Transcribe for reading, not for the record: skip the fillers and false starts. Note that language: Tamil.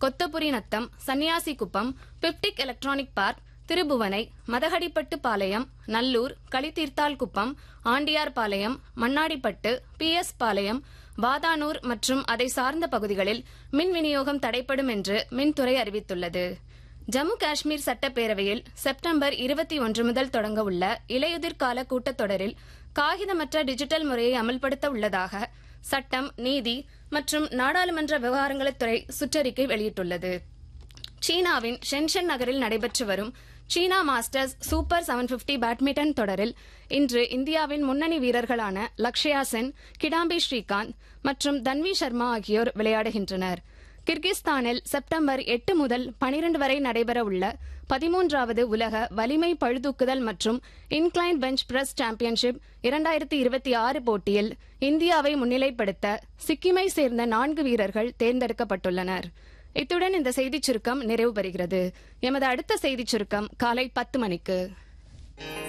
கொத்தபுரி நத்தம், சன்னியாசி குப்பம், பிப்டிக் எலக்ட்ரானிக் பார்க், திருபுவனை, மதகடிப்பட்டு பாளையம், நல்லூர், களித்தீர்த்தால் குப்பம், ஆண்டியார் பாளையம், மண்ணாடிப்பட்டு, PS பாளையம், வாதானூர் மற்றும் அதை சார்ந்த பகுதிகளில் மின் விநியோகம் தடைப்படும் என்று மின்துறை அறிவித்துள்ளது. ஜம்மு காஷ்மீர் சட்டப்பேரவையில் செப்டம்பர் 21 முதல் தொடங்க உள்ள இலையுதிர்கால கூட்டத்தொடரில் காகிதமற்ற டிஜிட்டல் முறையை அமல்படுத்த உள்ளதாக சட்டம், நீதி மற்றும் நாடாளுமன்ற விவகாரங்களுத்துறை சுற்றறிக்கை வெளியிட்டுள்ளது. சீனாவின் ஷென்ஷன் நகரில் நடைபெற்று வரும் சீனா மாஸ்டர்ஸ் சூப்பர் 750 பேட்மிண்டன் தொடரில் இன்று இந்தியாவின் முன்னணி வீரர்களான லக்ஷயா சென், கிடாம்பி ஸ்ரீகாந்த் மற்றும் தன்வி சர்மா ஆகியோர் விளையாடுகின்றனர். கிர்கிஸ்தானில் செப்டம்பர் 8 முதல் 12 வரை நடைபெறவுள்ள 13வது உலக வலிமை பழுதூக்குதல் மற்றும் இன்க்ளைன் பெஞ்ச் பிரஸ் சாம்பியன்ஷிப் 2026 போட்டியில் இந்தியாவை முன்னிலைப்படுத்த சிக்கிமை சேர்ந்த 4 வீரர்கள் தேர்ந்தெடுக்கப்பட்டுள்ளனர். இத்துடன் இந்த செய்திச் சுருக்கம் நிறைவு பெறுகிறது. எமது அடுத்த செய்திச் சுருக்கம் காலை 10 மணிக்கு.